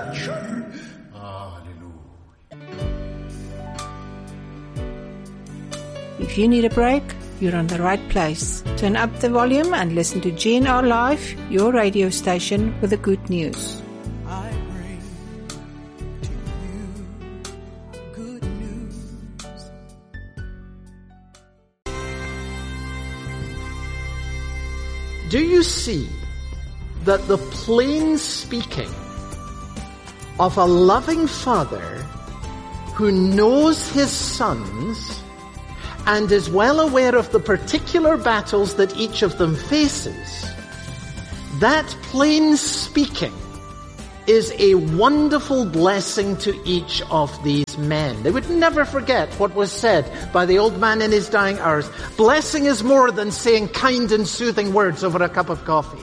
church. Hallelujah. If you need a break, you're in the right place. Turn up the volume and listen to GNR Live, your radio station with the good news. I bring to you good news. Do you see that the plain speaking of a loving father who knows his sons and is well aware of the particular battles that each of them faces, that plain speaking is a wonderful blessing to each of these men. They would never forget what was said by the old man in his dying hours. Blessing is more than saying kind and soothing words over a cup of coffee.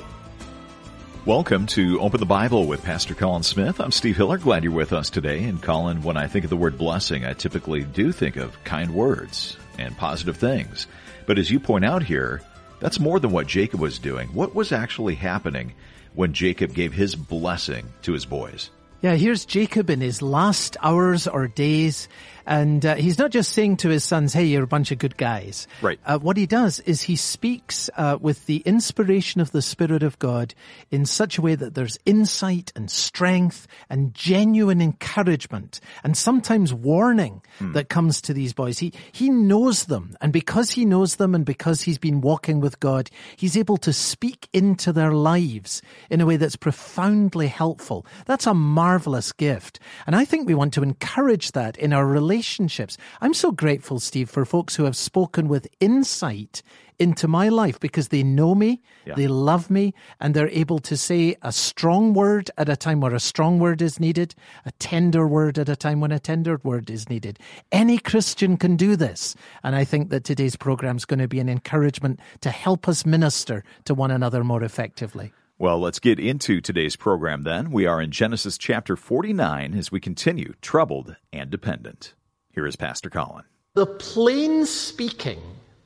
Welcome to Open the Bible with Pastor Colin Smith. I'm Steve Hiller. Glad you're with us today. And Colin, when I think of the word blessing, I typically do think of kind words and positive things. But as you point out here, that's more than what Jacob was doing. What was actually happening when Jacob gave his blessing to his boys? Yeah, here's Jacob in his last hours or days, and he's not just saying to his sons, hey, you're a bunch of good guys. Right. What he does is he speaks with the inspiration of the Spirit of God in such a way that there's insight and strength and genuine encouragement and sometimes warning that comes to these boys. He knows them, and because he knows them and because he's been walking with God, he's able to speak into their lives in a way that's profoundly helpful. That's a marvelous gift. And I think we want to encourage that in our relationships. I'm so grateful, Steve, for folks who have spoken with insight into my life because they know me, they love me, and they're able to say a strong word at a time where a strong word is needed, a tender word at a time when a tender word is needed. Any Christian can do this. And I think that today's program is going to be an encouragement to help us minister to one another more effectively. Well, let's get into today's program then. We are in Genesis chapter 49 as we continue, Troubled and Dependent. Here is Pastor Colin. The plain speaking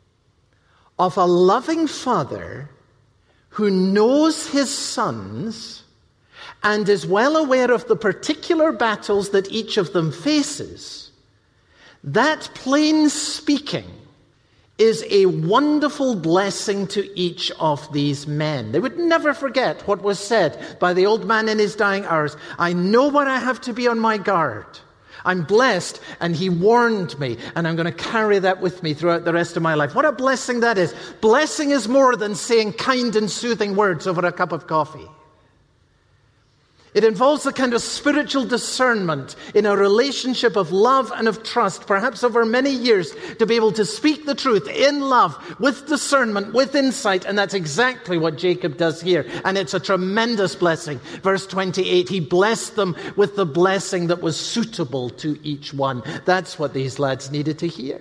of a loving father who knows his sons and is well aware of the particular battles that each of them faces, that plain speaking is a wonderful blessing to each of these men. They would never forget what was said by the old man in his dying hours. I know what I have to be on my guard. I'm blessed, and he warned me, and I'm going to carry that with me throughout the rest of my life. What a blessing that is. Blessing is more than saying kind and soothing words over a cup of coffee. It involves a kind of spiritual discernment in a relationship of love and of trust, perhaps over many years, to be able to speak the truth in love, with discernment, with insight, and that's exactly what Jacob does here. And it's a tremendous blessing. Verse 28, he blessed them with the blessing that was suitable to each one. That's what these lads needed to hear.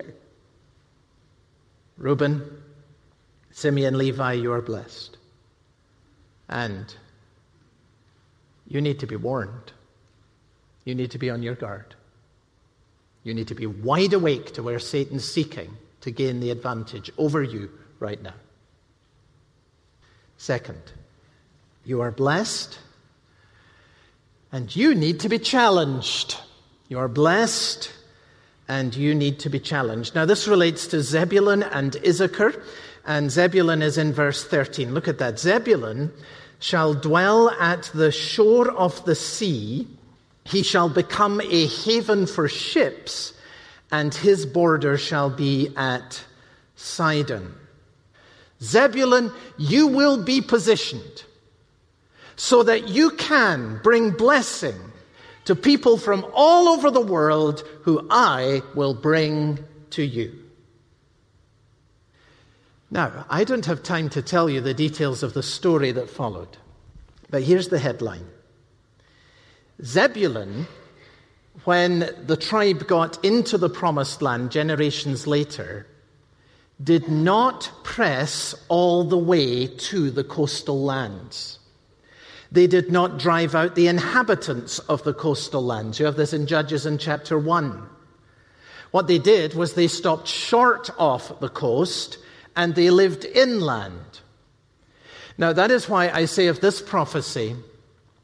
Reuben, Simeon, Levi, you are blessed. And you need to be warned. You need to be on your guard. You need to be wide awake to where Satan's seeking to gain the advantage over you right now. Second, you are blessed, and you need to be challenged. You are blessed, and you need to be challenged. Now, this relates to Zebulun and Issachar, and Zebulun is in verse 13. Look at that. Zebulun shall dwell at the shore of the sea. He shall become a haven for ships, and his border shall be at Sidon. Zebulun, you will be positioned so that you can bring blessing to people from all over the world who I will bring to you. Now, I don't have time to tell you the details of the story that followed, but here's the headline. Zebulun, when the tribe got into the promised land generations later, did not press all the way to the coastal lands. They did not drive out the inhabitants of the coastal lands. You have this in Judges in chapter 1. What they did was they stopped short of the coast and they lived inland. Now, that is why I say of this prophecy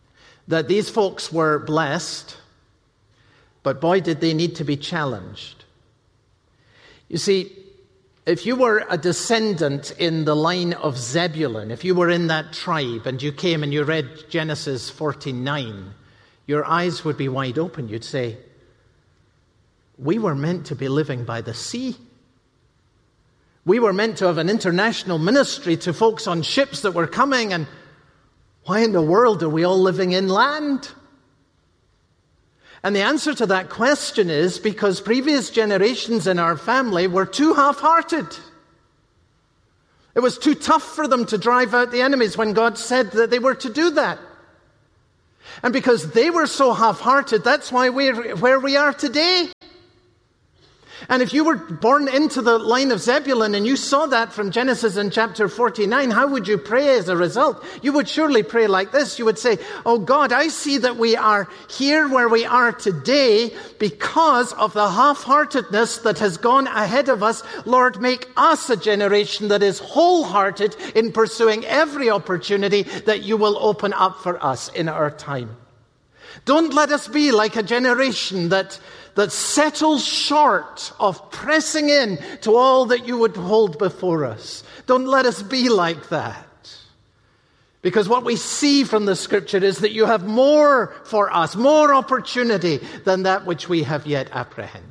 that these folks were blessed, but boy, did they need to be challenged. You see, if you were a descendant in the line of Zebulun, if you were in that tribe and you came and you read Genesis 49, your eyes would be wide open. You'd say, we were meant to be living by the sea. We were meant to have an international ministry to folks on ships that were coming, and why in the world are we all living inland? And the answer to that question is because previous generations in our family were too half-hearted. It was too tough for them to drive out the enemies when God said that they were to do that. And because they were so half-hearted, that's why we're where we are today. And if you were born into the line of Zebulun and you saw that from Genesis in chapter 49, how would you pray as a result? You would surely pray like this. You would say, oh God, I see that we are here where we are today because of the half-heartedness that has gone ahead of us. Lord, make us a generation that is wholehearted in pursuing every opportunity that you will open up for us in our time. Don't let us be like a generation that settles short of pressing in to all that you would hold before us. Don't let us be like that. Because what we see from the Scripture is that you have more for us, more opportunity than that which we have yet apprehended.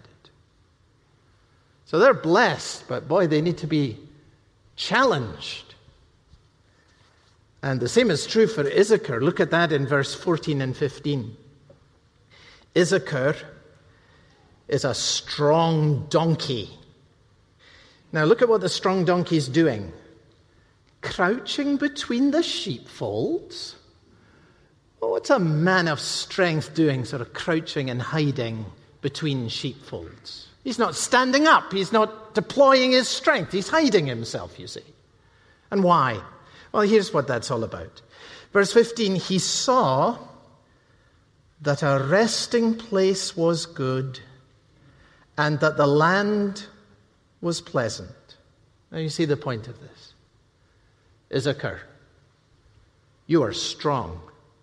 So they're blessed, but boy, they need to be challenged. And the same is true for Issachar. Look at that in verse 14 and 15. Issachar is a strong donkey. Now look at what the strong donkey's doing. Crouching between the sheepfolds. Well, what's a man of strength doing, sort of crouching and hiding between sheepfolds? He's not standing up. He's not deploying his strength. He's hiding himself, you see. And why? Well, here's what that's all about. Verse 15, he saw that a resting place was good and that the land was pleasant. Now you see the point of this. Issachar, you are strong.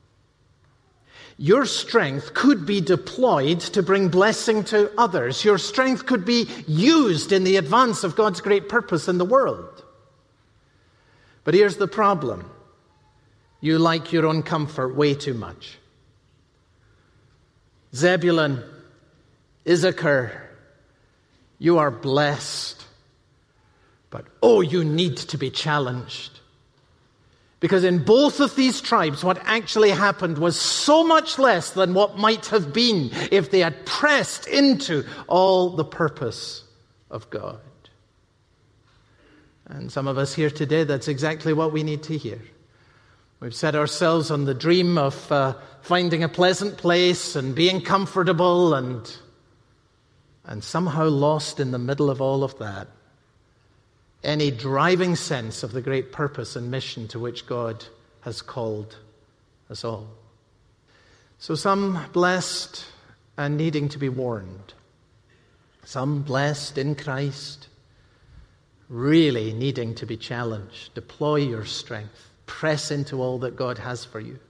Your strength could be deployed to bring blessing to others. Your strength could be used in the advance of God's great purpose in the world. But here's the problem. You like your own comfort way too much. Zebulun, Issachar, you are blessed. But oh, you need to be challenged. Because in both of these tribes, what actually happened was so much less than what might have been if they had pressed into all the purpose of God. And some of us here today, that's exactly what we need to hear. We've set ourselves on the dream of finding a pleasant place and being comfortable and somehow lost in the middle of all of that any driving sense of the great purpose and mission to which God has called us all. So some blessed and needing to be warned. Some blessed in Christ, really needing to be challenged. Deploy your strength. Press into all that God has for you.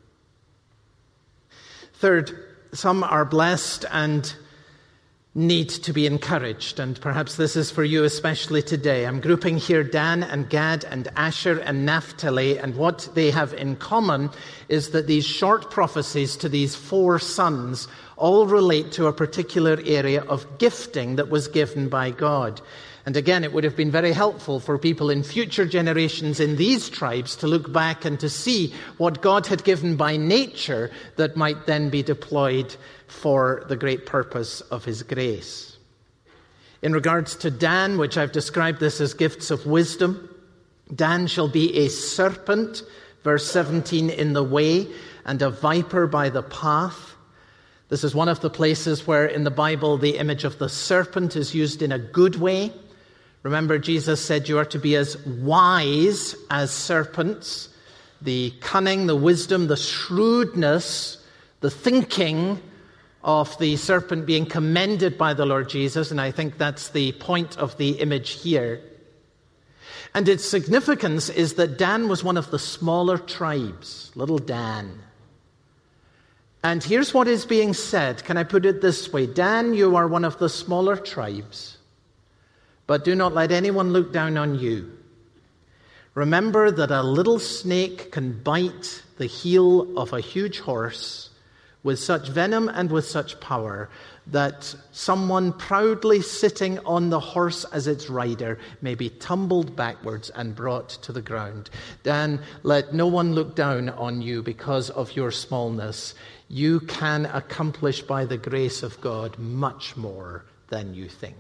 Third, some are blessed and need to be encouraged, and perhaps this is for you especially today. I'm grouping here Dan and Gad and Asher and Naphtali, and what they have in common is that these short prophecies to these 4 sons all relate to a particular area of gifting that was given by God. And again, it would have been very helpful for people in future generations in these tribes to look back and to see what God had given by nature that might then be deployed for the great purpose of his grace. In regards to Dan, which I've described this as gifts of wisdom, Dan shall be a serpent, verse 17, in the way, and a viper by the path. This is one of the places where in the Bible the image of the serpent is used in a good way. Remember, Jesus said you are to be as wise as serpents. The cunning, the wisdom, the shrewdness, the thinking of the serpent being commended by the Lord Jesus, and I think that's the point of the image here. And its significance is that Dan was one of the smaller tribes, little Dan. And here's what is being said. Can I put it this way? Dan, you are one of the smaller tribes, but do not let anyone look down on you. Remember that a little snake can bite the heel of a huge horse with such venom and with such power that someone proudly sitting on the horse as its rider may be tumbled backwards and brought to the ground. Dan, let no one look down on you because of your smallness. You can accomplish by the grace of God much more than you think.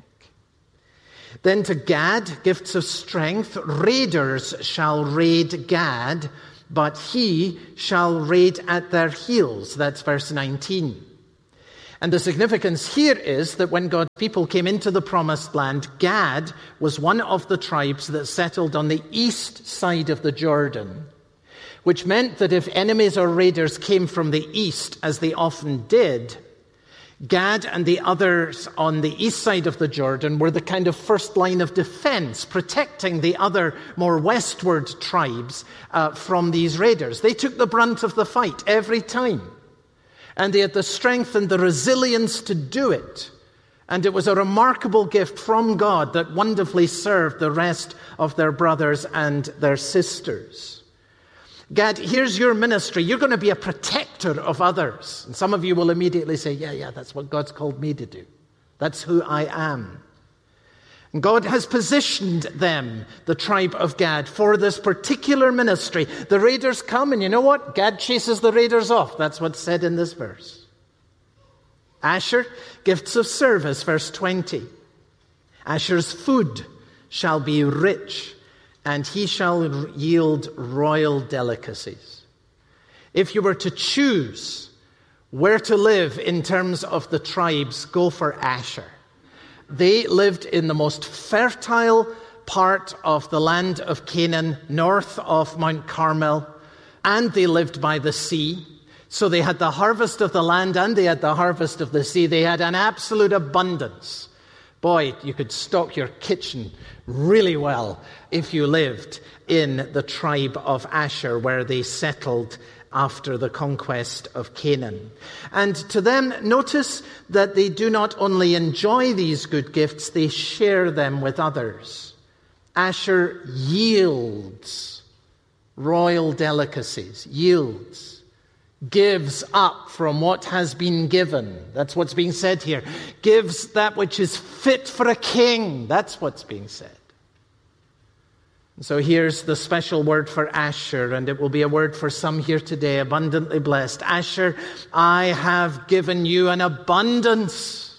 Then to Gad, gifts of strength. Raiders shall raid Gad, but he shall raid at their heels. That's verse 19. And the significance here is that when God's people came into the promised land, Gad was one of the tribes that settled on the east side of the Jordan, which meant that if enemies or raiders came from the east, as they often did, Gad and the others on the east side of the Jordan were the kind of first line of defense, protecting the other more westward tribes from these raiders. They took the brunt of the fight every time. And they had the strength and the resilience to do it. And it was a remarkable gift from God that wonderfully served the rest of their brothers and their sisters. Gad, here's your ministry. You're going to be a protector of others. And some of you will immediately say, yeah, that's what God's called me to do. That's who I am. And God has positioned them, the tribe of Gad, for this particular ministry. The raiders come, and you know what? Gad chases the raiders off. That's what's said in this verse. Asher, gifts of service, verse 20. Asher's food shall be rich, and he shall yield royal delicacies. If you were to choose where to live in terms of the tribes, go for Asher. They lived in the most fertile part of the land of Canaan, north of Mount Carmel, and they lived by the sea. So they had the harvest of the land and they had the harvest of the sea. They had an absolute abundance. Boy, you could stock your kitchen really well if you lived in the tribe of Asher, where they settled after the conquest of Canaan. And to them, notice that they do not only enjoy these good gifts, they share them with others. Asher yields royal delicacies, yields, gives up from what has been given. That's what's being said here. Gives that which is fit for a king. That's what's being said. So here's the special word for Asher, and it will be a word for some here today, abundantly blessed. Asher, I have given you an abundance.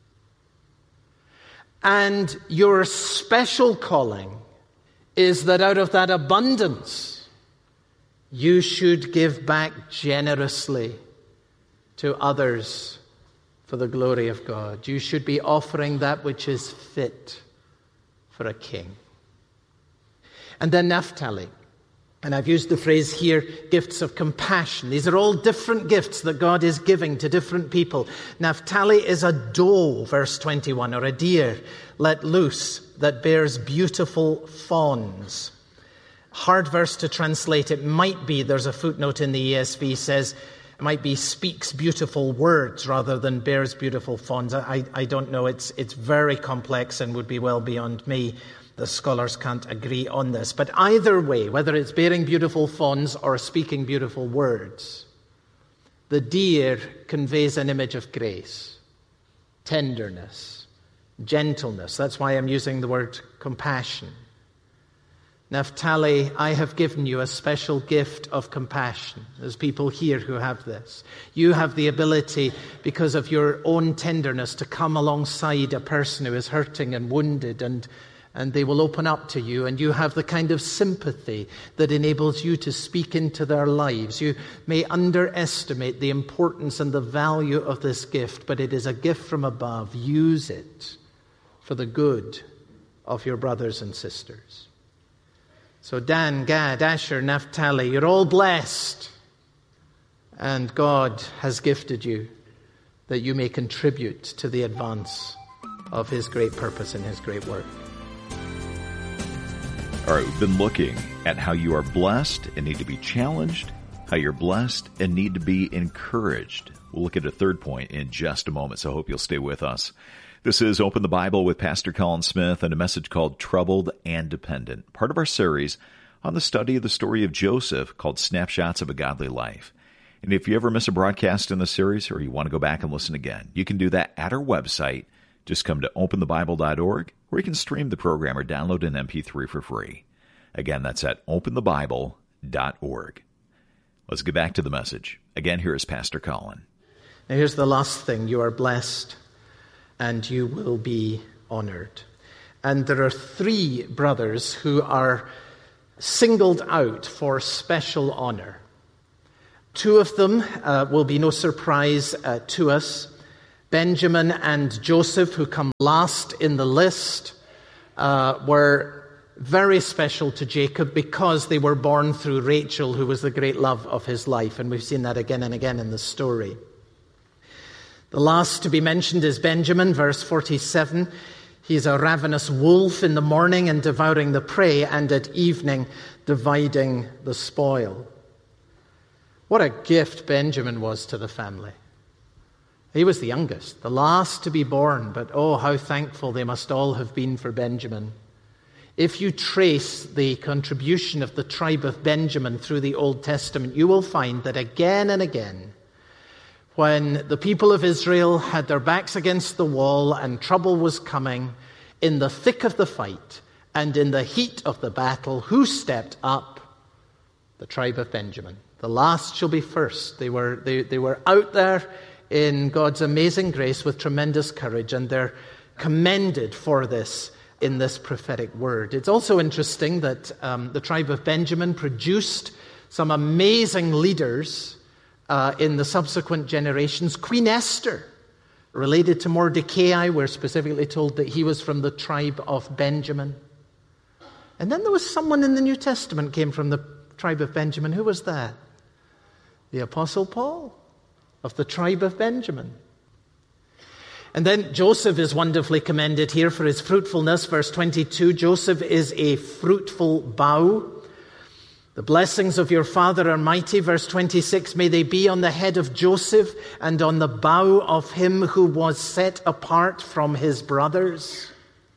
And your special calling is that out of that abundance, you should give back generously to others for the glory of God. You should be offering that which is fit for a king. And then Naphtali. And I've used the phrase here, gifts of compassion. These are all different gifts that God is giving to different people. Naphtali is a doe, verse 21, or a deer let loose that bears beautiful fawns. Hard verse to translate. It might be, there's a footnote in the ESV says, it might be speaks beautiful words rather than bears beautiful fawns. I don't know. It's very complex and would be well beyond me. The scholars can't agree on this. But either way, whether it's bearing beautiful fawns or speaking beautiful words, the deer conveys an image of grace, tenderness, gentleness. That's why I'm using the word compassion. Naphtali, I have given you a special gift of compassion. There's people here who have this. You have the ability, because of your own tenderness, to come alongside a person who is hurting and wounded, and they will open up to you, and you have the kind of sympathy that enables you to speak into their lives. You may underestimate the importance and the value of this gift, but it is a gift from above. Use it for the good of your brothers and sisters. So Dan, Gad, Asher, Naphtali, you're all blessed. And God has gifted you that you may contribute to the advance of His great purpose and His great work. All right, we've been looking at how you are blessed and need to be challenged, how how you're blessed and need to be encouraged. We'll look at a third point in just a moment, so I hope you'll stay with us. This is Open the Bible with Pastor Colin Smith and a message called Troubled and Dependent, part of our series on the study of the story of Joseph called Snapshots of a Godly Life. And if you ever miss a broadcast in the series or you want to go back and listen again, you can do that at our website. Just come to openthebible.org, where you can stream the program or download an MP3 for free. Again, that's at openthebible.org. Let's get back to the message. Again, here is Pastor Colin. Now here's the last thing. You are blessed and you will be honored. And there are three brothers who are singled out for special honor. Two of them will be no surprise to us. Benjamin and Joseph, who come last in the list, were very special to Jacob because they were born through Rachel, who was the great love of his life. And we've seen that again and again in the story. The last to be mentioned is Benjamin, verse 47. He's a ravenous wolf in the morning and devouring the prey, and at evening dividing the spoil. What a gift Benjamin was to the family. He was the youngest, the last to be born, but oh, how thankful they must all have been for Benjamin. If you trace the contribution of the tribe of Benjamin through the Old Testament, you will find that again and again, when the people of Israel had their backs against the wall and trouble was coming, in the thick of the fight and in the heat of the battle, who stepped up? The tribe of Benjamin. The last shall be first. They were out there in God's amazing grace with tremendous courage, and they're commended for this in this prophetic word. It's also interesting that the tribe of Benjamin produced some amazing leaders in the subsequent generations. Queen Esther, related to Mordecai, we're specifically told that he was from the tribe of Benjamin. And then there was someone in the New Testament came from the tribe of Benjamin. Who was that? The Apostle Paul, of the tribe of Benjamin. And then Joseph is wonderfully commended here for his fruitfulness. Verse 22, Joseph is a fruitful bough. The blessings of your father are mighty. Verse 26, may they be on the head of Joseph and on the bough of him who was set apart from his brothers.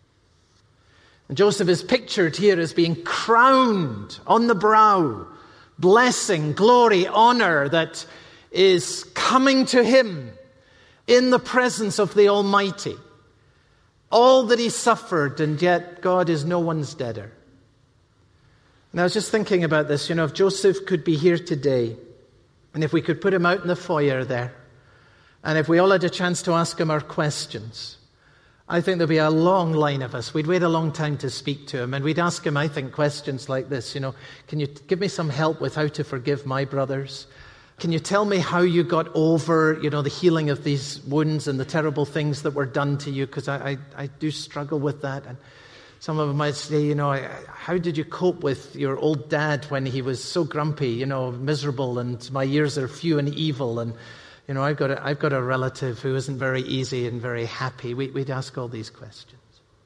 And Joseph is pictured here as being crowned on the brow. Blessing, glory, honor that is coming to him in the presence of the Almighty. All that he suffered, and yet God is no one's debtor. And I was just thinking about this, if Joseph could be here today, and if we could put him out in the foyer there, and if we all had a chance to ask him our questions, I think there'd be a long line of us. We'd wait a long time to speak to him, and we'd ask him, I think, questions like this, can you give me some help with how to forgive my brothers? Can you tell me how you got over, the healing of these wounds and the terrible things that were done to you? Because I do struggle with that. And some of them might say, how did you cope with your old dad when he was so grumpy, miserable, and my years are few and evil, and I've got a relative who isn't very easy and very happy. We'd ask all these questions.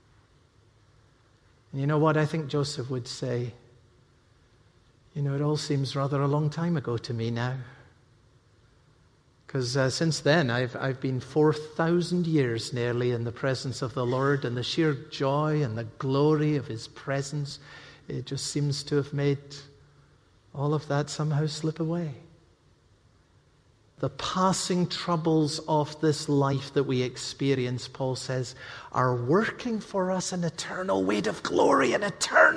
And you know what? I think Joseph would say, it all seems rather a long time ago to me now. Because since then, I've been 4,000 years nearly in the presence of the Lord, and the sheer joy and the glory of his presence, it just seems to have made all of that somehow slip away. The passing troubles of this life that we experience, Paul says, are working for us an eternal weight of glory, that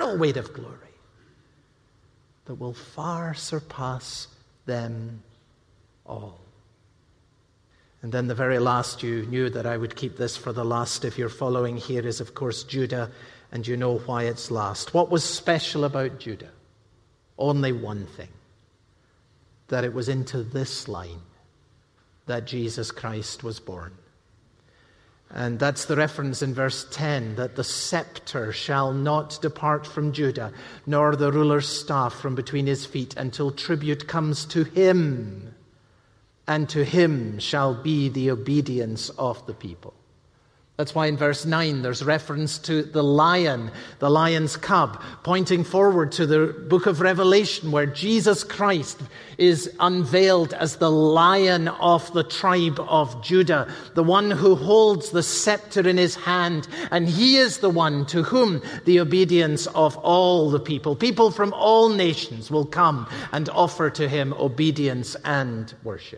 will far surpass them all. And then the very last, you knew that I would keep this for the last if you're following here, is of course Judah, and you know why it's last. What was special about Judah? Only one thing, that it was into this line that Jesus Christ was born. And that's the reference in verse 10, that the scepter shall not depart from Judah, nor the ruler's staff from between his feet, until tribute comes to him. And to him shall be the obedience of the people. That's why in verse 9 there's reference to the lion, the lion's cub, pointing forward to the book of Revelation where Jesus Christ is unveiled as the Lion of the tribe of Judah, the one who holds the scepter in his hand, and he is the one to whom the obedience of all the people from all nations will come and offer to him obedience and worship.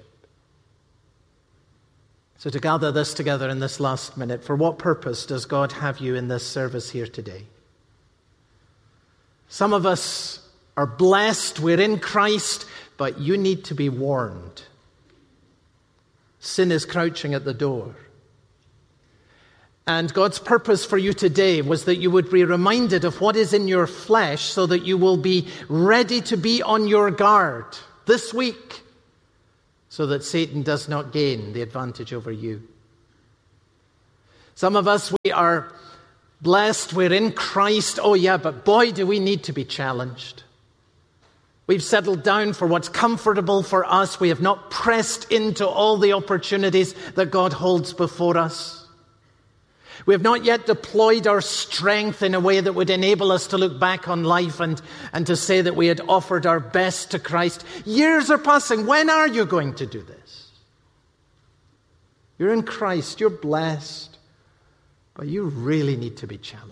So to gather this together in this last minute, for what purpose does God have you in this service here today? Some of us are blessed, we're in Christ, but you need to be warned. Sin is crouching at the door. And God's purpose for you today was that you would be reminded of what is in your flesh so that you will be ready to be on your guard this week, so that Satan does not gain the advantage over you. Some of us, we are blessed, we're in Christ. Oh yeah, but boy, do we need to be challenged. We've settled down for what's comfortable for us. We have not pressed into all the opportunities that God holds before us. We have not yet deployed our strength in a way that would enable us to look back on life and to say that we had offered our best to Christ. Years are passing. When are you going to do this? You're in Christ. You're blessed. But you really need to be challenged.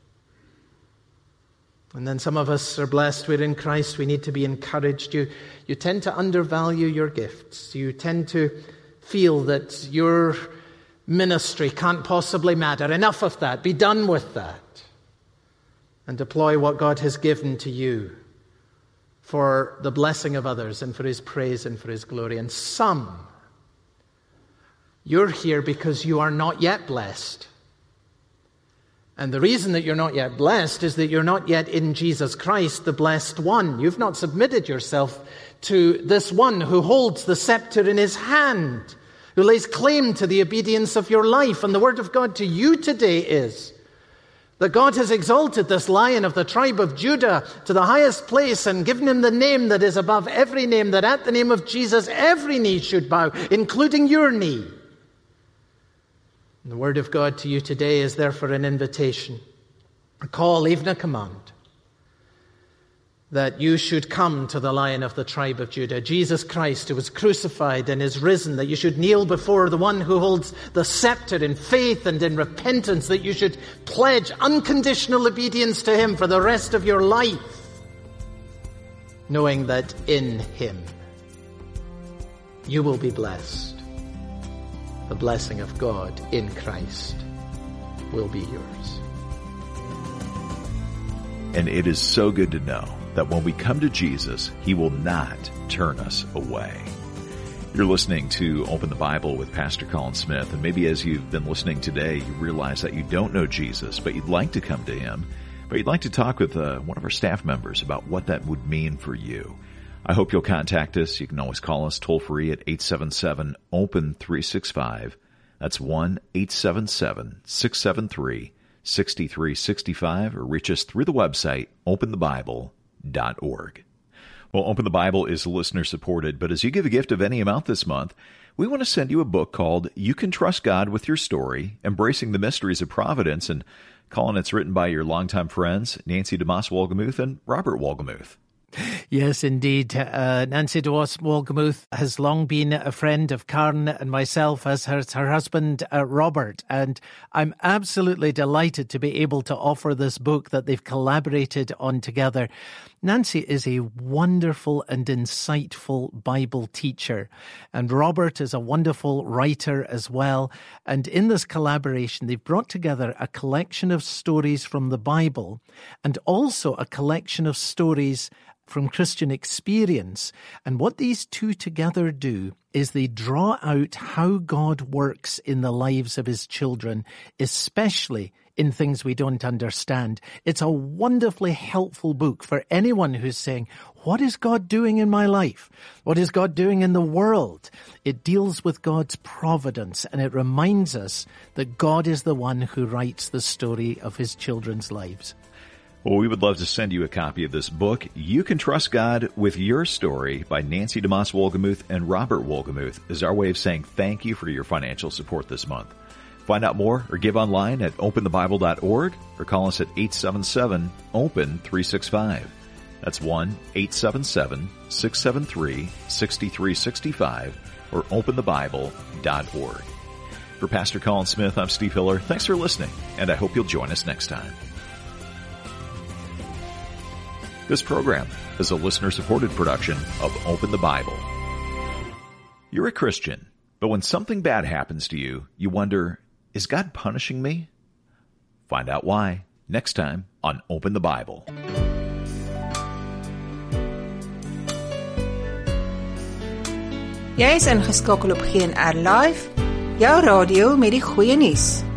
And then some of us are blessed. We're in Christ. We need to be encouraged. You tend to undervalue your gifts. You tend to feel that your ministry can't possibly matter. Enough of that. Be done with that. And deploy what God has given to you for the blessing of others and for his praise and for his glory. And some, you're here because you are not yet blessed. And the reason that you're not yet blessed is that you're not yet in Jesus Christ, the blessed one. You've not submitted yourself to this one who holds the scepter in his hand, who lays claim to the obedience of your life. And the word of God to you today is that God has exalted this Lion of the tribe of Judah to the highest place and given him the name that is above every name, that at the name of Jesus every knee should bow, including your knee. And the word of God to you today is therefore an invitation, a call, even a command, that you should come to the Lion of the tribe of Judah, Jesus Christ, who was crucified and is risen, that you should kneel before the one who holds the scepter in faith and in repentance, that you should pledge unconditional obedience to him for the rest of your life, knowing that in him you will be blessed. The blessing of God in Christ will be yours. And it is so good to know that when we come to Jesus, he will not turn us away. You're listening to Open the Bible with Pastor Colin Smith, and maybe as you've been listening today, you realize that you don't know Jesus, but you'd like to come to him, but you'd like to talk with one of our staff members about what that would mean for you. I hope you'll contact us. You can always call us toll-free at 877-OPEN-365. That's 1-877-673-6365, or reach us through the website, openthebible.org. Well, Open the Bible is listener-supported, but as you give a gift of any amount this month, we want to send you a book called You Can Trust God with Your Story, Embracing the Mysteries of Providence. And Colin, it's written by your longtime friends, Nancy DeMoss Wolgemuth and Robert Wolgemuth. Yes, indeed. Nancy DeMoss Wolgemuth has long been a friend of Karen and myself, as her husband, Robert. And I'm absolutely delighted to be able to offer this book that they've collaborated on together. Nancy is a wonderful and insightful Bible teacher, and Robert is a wonderful writer as well. And in this collaboration, they've brought together a collection of stories from the Bible and also a collection of stories from Christian experience. And what these two together do is they draw out how God works in the lives of his children, especially in things we don't understand. It's a wonderfully helpful book for anyone who's saying, what is God doing in my life? What is God doing in the world? It deals with God's providence, and it reminds us that God is the one who writes the story of his children's lives. Well, we would love to send you a copy of this book, You Can Trust God with Your Story, by Nancy DeMoss Wolgemuth and Robert Wolgemuth, as our way of saying thank you for your financial support this month. Find out more or give online at openthebible.org or call us at 877-OPEN-365. That's 1-877-673-6365 or openthebible.org. For Pastor Colin Smith, I'm Steve Hiller. Thanks for listening, and I hope you'll join us next time. This program is a listener-supported production of Open the Bible. You're a Christian, but when something bad happens to you, you wonder, is God punishing me? Find out why next time on Open the Bible. Jy is ingeskakel op GNR Live, jou radio met die goeie nuus.